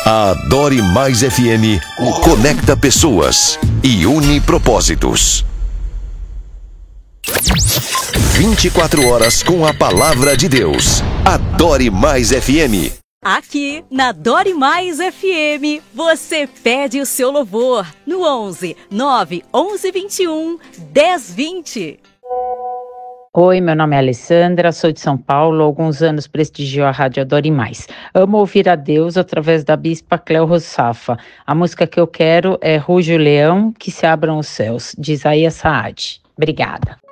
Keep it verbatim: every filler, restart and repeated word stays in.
A Adore Mais F M conecta pessoas e une propósitos. vinte e quatro horas com a palavra de Deus. Adore Mais F M. Aqui na Adore Mais F M, você pede o seu louvor no onze, nove, onze, vinte e um, dez, vinte. Oi, meu nome é Alessandra, sou de São Paulo, há alguns anos prestigio a Rádio Adore Mais. Amo ouvir a Deus através da Bispa Cléo Rossafa. A música que eu quero é Ruge o Leão, que se abram os céus, de Isaías Saad. Obrigada.